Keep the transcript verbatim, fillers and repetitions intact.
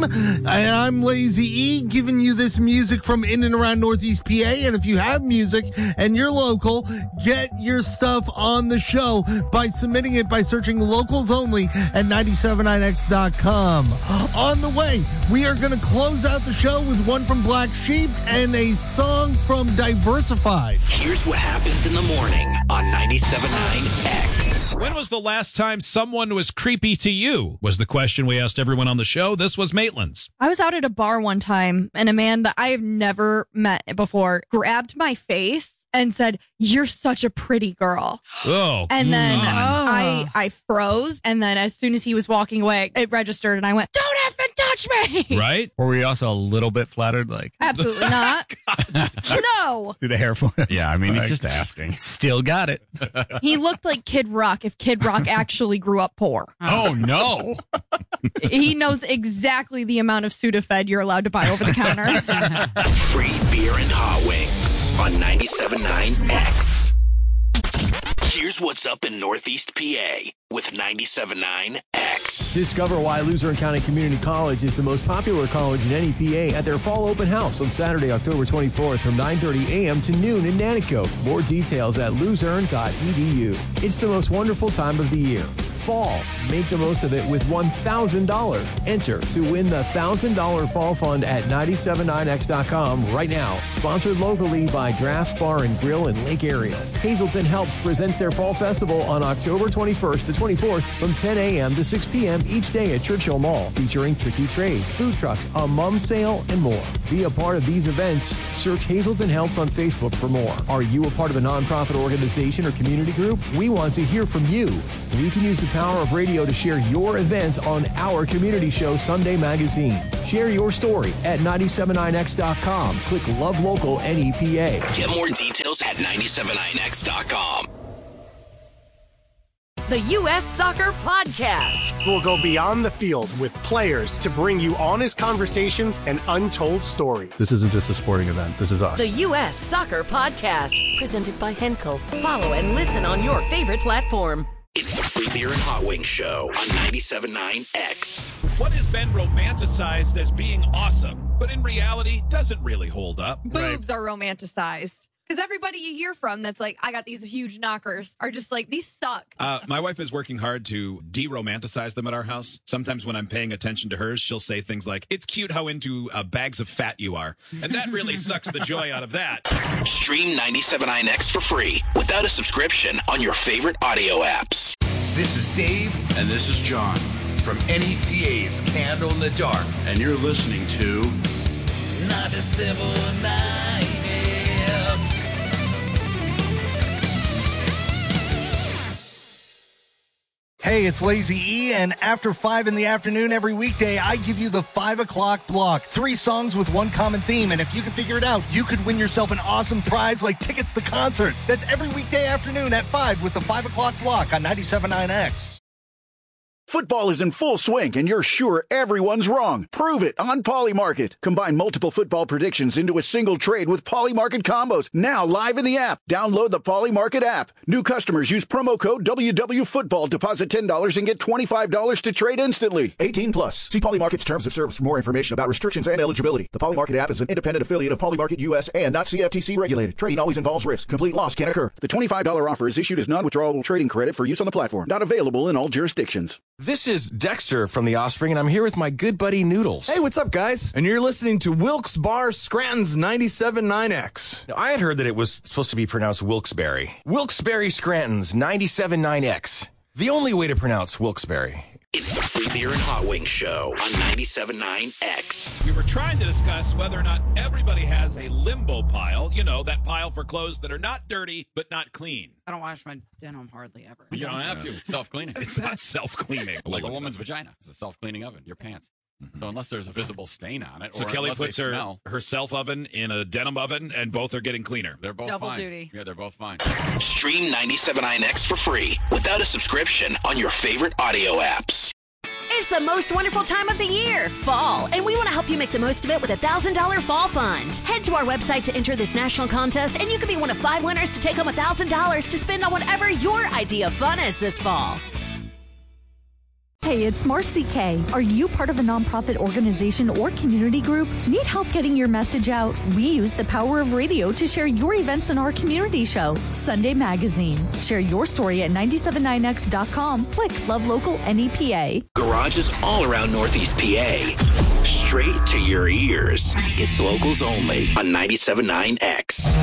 And I'm Lazy E, giving you this music from in and around Northeast P A. And if you have music and you're local, get your stuff on the show by submitting it by searching Locals Only at nine seven nine x dot com. On the way, we are going to close out the show with one from Black Sheep and a song from Diversified. Here's what happens in the morning on ninety-seven point nine X. When was the last time someone was creepy to you? Was the question we asked everyone on the show. This was Maitland's. I was out at a bar one time, and a man that I have never met before grabbed my face and said, "You're such a pretty girl." Oh. And then mm. I I froze, and then as soon as he was walking away, it registered, and I went, "Don't effing touch me!" Right? Were we also a little bit flattered? Like, Absolutely not. No. do the hair flip? Yeah, I mean, Like, he's just asking. Still got it. He looked like Kid Rock if Kid Rock actually grew up poor. Oh, no. He knows exactly the amount of Sudafed you're allowed to buy over the counter. Free beer and hot wings on ninety-seven point nine X. Here's what's up in Northeast P A with ninety-seven point nine X. Discover why Luzerne County Community College is the most popular college in N E P A at their fall open house on Saturday, October twenty-fourth from nine thirty a.m. to noon in Nanticoke. More details at luzerne dot e d u. It's the most wonderful time of the year. Fall. Make the most of it with one thousand dollars. Enter to win the one thousand dollars Fall Fund at nine seven nine x dot com right now. Sponsored locally by Drafts Bar and Grill in Lake Area. Hazelton Helps presents their Fall Festival on October twenty-first to twenty-fourth from ten a.m. to six p.m. each day at Churchill Mall, featuring tricky trays, food trucks, a mum sale, and more. Be a part of these events. Search Hazelton Helps on Facebook for more. Are you a part of a nonprofit organization or community group? We want to hear from you. We can use the power of radio to share your events on our community show, Sunday Magazine. Share your story at nine seven nine x dot com. Click Love Local N E P A. Get more details at nine seven nine x dot com. The U S Soccer Podcast. We'll go beyond the field with players to bring you honest conversations and untold stories. This isn't just a sporting event. This is us. The U S Soccer Podcast. Presented by Henkel. Follow and listen on your favorite platform. It's the Free Beer and Hot Wings Show on ninety-seven point nine X. What has been romanticized as being awesome, but in reality doesn't really hold up. Boobs are romanticized. Because everybody you hear from that's like, I got these huge knockers, are just like, these suck. Uh, my wife is working hard to de-romanticize them at our house. Sometimes when I'm paying attention to hers, she'll say things like, "It's cute how into uh, bags of fat you are." And that really sucks the joy out of that. Stream ninety-seven point nine X for free without a subscription on your favorite audio apps. This is Dave. And this is John from N E P A's Candle in the Dark. And you're listening to ninety-seven point nine X. Hey, it's Lazy E, and after five in the afternoon every weekday, I give you the five o'clock block. Three songs with one common theme, and if you can figure it out, you could win yourself an awesome prize like tickets to concerts. That's every weekday afternoon at five with the five o'clock block on ninety-seven point nine X. Football is in full swing, and you're sure everyone's wrong. Prove it on Polymarket. Combine multiple football predictions into a single trade with Polymarket combos. Now live in the app. Download the Polymarket app. New customers use promo code W W Football. Deposit ten dollars and get twenty-five dollars to trade instantly. eighteen plus. See Polymarket's terms of service for more information about restrictions and eligibility. The Polymarket app is an independent affiliate of Polymarket U S and not C F T C regulated. Trading always involves risk. Complete loss can occur. The twenty-five dollars offer is issued as non-withdrawable trading credit for use on the platform. Not available in all jurisdictions. This is Dexter from The Offspring, and I'm here with my good buddy Noodles. Hey, what's up, guys? And you're listening to Wilkes Barre Scranton's ninety-seven point nine X. Now, I had heard that it was supposed to be pronounced Wilkes-Barre. Wilkes-Barre Scranton's ninety-seven point nine X. The only way to pronounce Wilkes-Barre. It's the Free Beer and Hot Wings Show on ninety-seven point nine X. We were trying to discuss whether or not everybody has a limbo pile. You know, that pile for clothes that are not dirty, but not clean. I don't wash my denim hardly ever. You don't have to. It's self-cleaning. It's not self-cleaning. Like a woman's vagina. It's a self-cleaning oven. Your pants. Mm-hmm. So unless there's a visible stain on it, so or Kelly unless puts they her smell, her self oven in a denim oven, and both are getting cleaner. They're both Double fine. duty. Yeah, they're both fine. Stream ninety-seven point nine X for free without a subscription on your favorite audio apps. It's the most wonderful time of the year, fall, and we want to help you make the most of it with a one thousand dollars Fall Fund. Head to our website to enter this national contest, and you could be one of five winners to take home one thousand dollars to spend on whatever your idea of fun is this fall. Hey, it's Marcy K. Are you part of a nonprofit organization or community group? Need help getting your message out? We use the power of radio to share your events in our community show, Sunday Magazine. Share your story at nine seven nine x dot com. Click Love Local N E P A. Garages all around Northeast P A. Straight to your ears. It's locals only on ninety-seven point nine X.